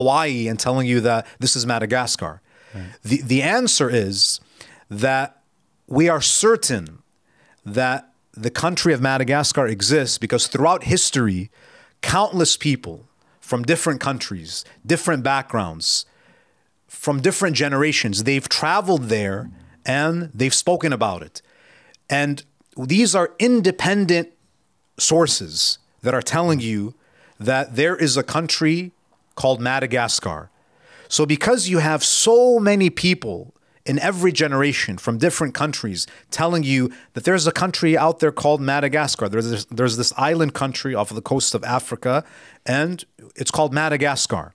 Hawaii and telling you that this is Madagascar. Right. The answer is that we are certain that the country of Madagascar exists because throughout history, countless people from different countries, different backgrounds, from different generations, they've traveled there and they've spoken about it. And these are independent sources that are telling you that there is a country called Madagascar. So because you have so many people in every generation from different countries telling you that there's a country out there called Madagascar, there's this island country off of the coast of Africa, and it's called Madagascar.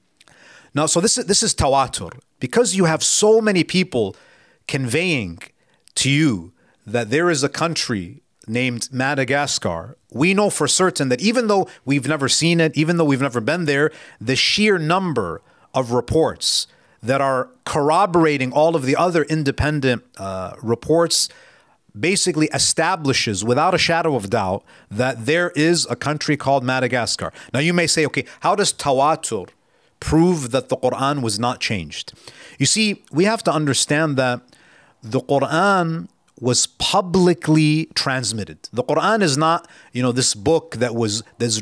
Now, so this is tawatur. Because you have so many people conveying to you that there is a country named Madagascar, we know for certain that even though we've never seen it, even though we've never been there, the sheer number of reports that are corroborating all of the other independent reports basically establishes without a shadow of doubt that there is a country called Madagascar. Now you may say, okay, how does tawatur prove that the Quran was not changed? You see, we have to understand that the Quran was publicly transmitted. The Quran is not, this book that was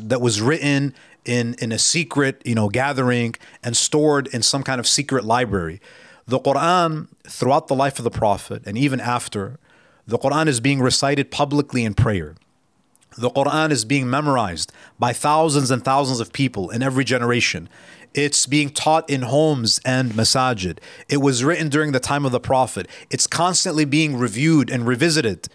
written in a secret, gathering and stored in some kind of secret library. The Quran, throughout the life of the Prophet and even after, the Quran is being recited publicly in prayer. The Quran is being memorized by thousands and thousands of people in every generation. It's being taught in homes and masajid. It was written during the time of the Prophet. It's constantly being reviewed and revisited.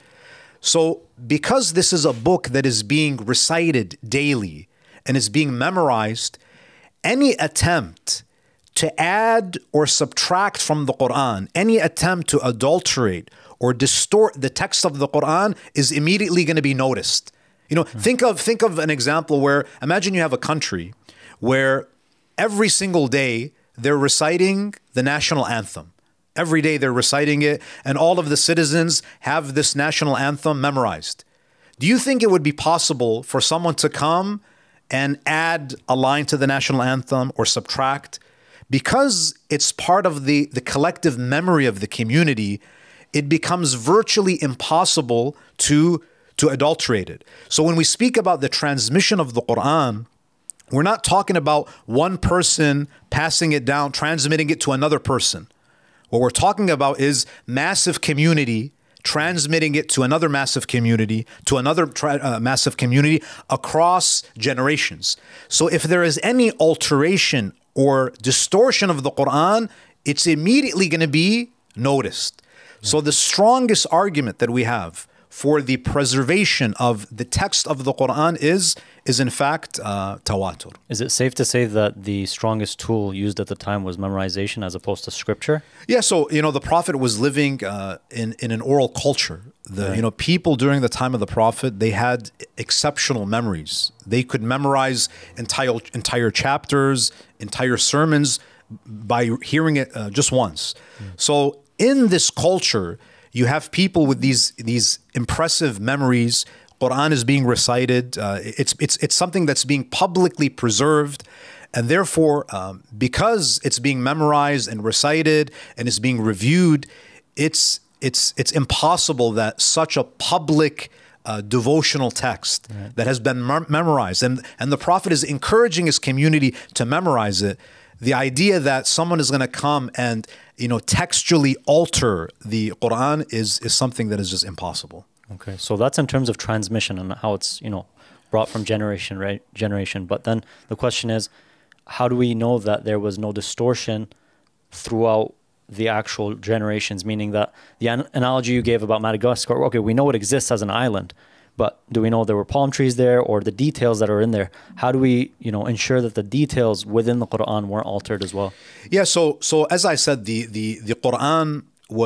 So because this is a book that is being recited daily and is being memorized, any attempt to add or subtract from the Quran, any attempt to adulterate or distort the text of the Quran is immediately going to be noticed. Think of an example where, imagine you have a country where every single day they're reciting the national anthem. Every day they're reciting it, and all of the citizens have this national anthem memorized. Do you think it would be possible for someone to come and add a line to the national anthem or subtract? Because it's part of the collective memory of the community, it becomes virtually impossible to adulterate it. So when we speak about the transmission of the Quran, we're not talking about one person passing it down, transmitting it to another person. What we're talking about is massive community transmitting it to another massive community, to another massive community across generations. So if there is any alteration or distortion of the Quran, it's immediately going to be noticed. So the strongest argument that we have for the preservation of the text of the Quran is in fact tawatur. Is it safe to say that the strongest tool used at the time was memorization as opposed to scripture? Yeah, so the Prophet was living in an oral culture. Right. People during the time of the Prophet, they had exceptional memories. They could memorize entire chapters, entire sermons by hearing it just once. So in this culture, you have people with these impressive memories. Quran is being recited. It's something that's being publicly preserved, and therefore, because it's being memorized and recited and is being reviewed, it's impossible that such a public devotional text that has been memorized, and the Prophet is encouraging his community to memorize it. The idea that someone is going to come and textually alter the Quran is something that is just impossible. Okay, so that's in terms of transmission and how it's brought from generation. But then the question is, how do we know that there was no distortion throughout the actual generations? Meaning that the analogy you gave about Madagascar, okay, we know it exists as an island, but do we know there were palm trees there, or the details that are in there? How do we, ensure that the details within the Quran weren't altered as well? Yeah. So as I said, the Quran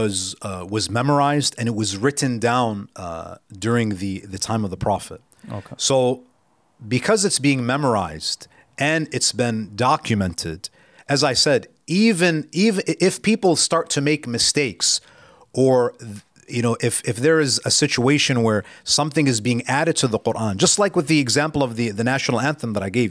was memorized and it was written down during the time of the Prophet. Okay. So because it's being memorized and it's been documented, as I said, even if people start to make mistakes, or if there is a situation where something is being added to the Quran, just like with the example of the national anthem that I gave